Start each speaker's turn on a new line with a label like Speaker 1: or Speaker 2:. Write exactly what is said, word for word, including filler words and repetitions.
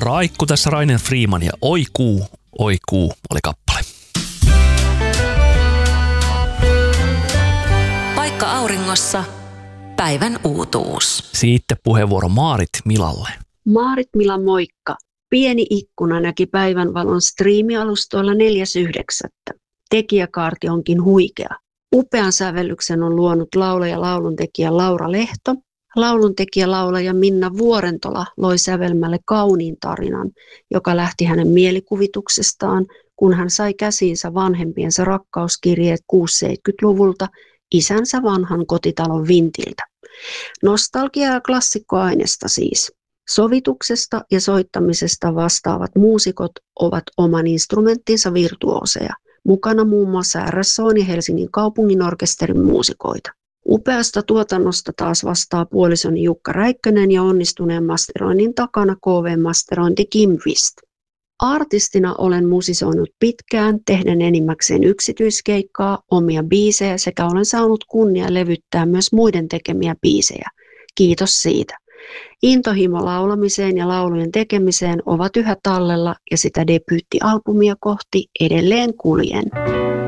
Speaker 1: Raikku tässä, Rainer Freeman ja Oi kuu, oi kuu oli kappale.
Speaker 2: Paikka auringossa, päivän uutuus.
Speaker 1: Sitten puheenvuoro Maarit Milalle.
Speaker 3: Maarit Mila, moikka. Pieni ikkuna näki päivänvalon striimialustoilla neljäs yhdeksättä Tekijäkaarti onkin huikea. Upean sävellyksen on luonut laulaja lauluntekijä Laura Lehto. Lauluntekijä laulaja Minna Vuorentola loi sävelmälle kauniin tarinan, joka lähti hänen mielikuvituksestaan, kun hän sai käsiinsä vanhempiensa rakkauskirjeet kuusikymmentä-seitsemänkymmentäluvulta isänsä vanhan kotitalon vintiltä. Nostalgia- ja klassikkoainesta siis. Sovituksesta ja soittamisesta vastaavat muusikot ovat oman instrumenttinsa virtuooseja. Mukana muun muassa R S O:n ja Helsingin kaupunginorkesterin muusikoita. Upeasta tuotannosta taas vastaa puolisoni Jukka Räikkönen ja onnistuneen masteroinnin takana K V-masterointi Kim Wist. Artistina olen musisoinut pitkään, tehden enimmäkseen yksityiskeikkaa, omia biisejä sekä olen saanut kunnia levyttää myös muiden tekemiä biisejä. Kiitos siitä. Intohimo laulamiseen ja laulujen tekemiseen ovat yhä tallella ja sitä debyyttialbumia kohti edelleen kuljen.